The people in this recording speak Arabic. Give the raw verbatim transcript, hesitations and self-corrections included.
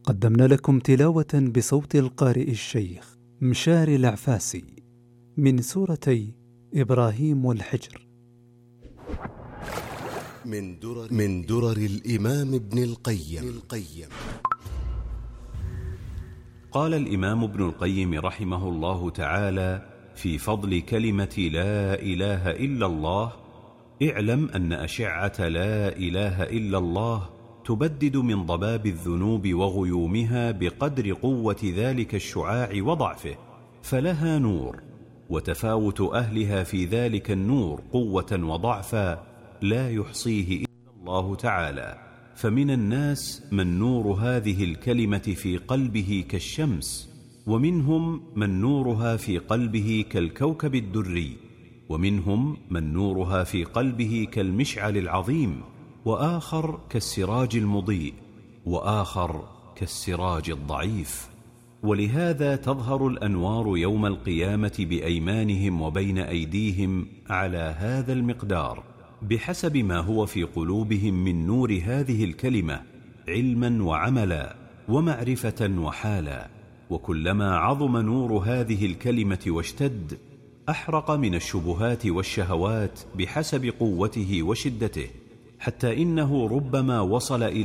قدمنا لكم تلاوة بصوت القارئ الشيخ مشاري العفاسي من سورتي إبراهيم والحجر من درر, من درر الإمام ابن القيم, القيم قال الإمام ابن القيم رحمه الله تعالى في فضل كلمة لا إله إلا الله: اعلم أن أشعة لا إله إلا الله تبدد من ضباب الذنوب وغيومها بقدر قوة ذلك الشعاع وضعفه، فلها نور، وتفاوت أهلها في ذلك النور قوة وضعفا لا يحصيه إلا الله تعالى. فمن الناس من نور هذه الكلمة في قلبه كالشمس، ومنهم من نورها في قلبه كالكوكب الدري، ومنهم من نورها في قلبه كالمشعل العظيم، وآخر كالسراج المضيء، وآخر كالسراج الضعيف. ولهذا تظهر الأنوار يوم القيامة بأيمانهم وبين أيديهم على هذا المقدار بحسب ما هو في قلوبهم من نور هذه الكلمة علما وعملا ومعرفة وحالا. وكلما عظم نور هذه الكلمة واشتد أحرق من الشبهات والشهوات بحسب قوته وشدته، حتى إنه ربما وصل إلى